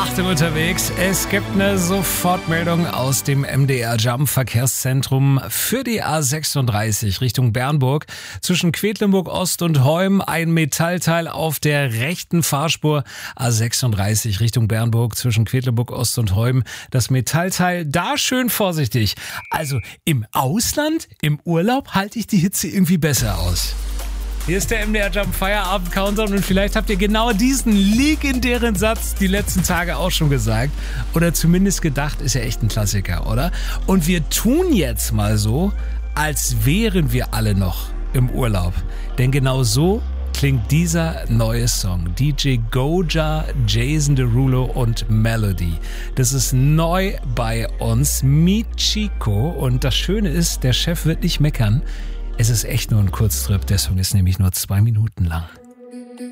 Achtung unterwegs. Es gibt eine Sofortmeldung aus dem MDR Jump Verkehrszentrum für die A36 Richtung Bernburg. Zwischen Quedlinburg Ost und Heum ein Metallteil auf der rechten Fahrspur. A36 Richtung Bernburg zwischen Quedlinburg Ost und Heum. Das Metallteil, da schön vorsichtig. Also im Ausland, im Urlaub halte ich die Hitze irgendwie besser aus. Hier ist der MDR Jump Feierabend Countdown und vielleicht habt ihr genau diesen legendären Satz die letzten Tage auch schon gesagt. Oder zumindest gedacht, ist ja echt ein Klassiker, oder? Und wir tun jetzt mal so, als wären wir alle noch im Urlaub. Denn genau so klingt dieser neue Song. DJ Goja, Jason Derulo und Melody. Das ist neu bei uns. Michiko. Und das Schöne ist, der Chef wird nicht meckern. Es ist echt nur ein Kurztrip, der Song ist nämlich nur 2 Minuten lang.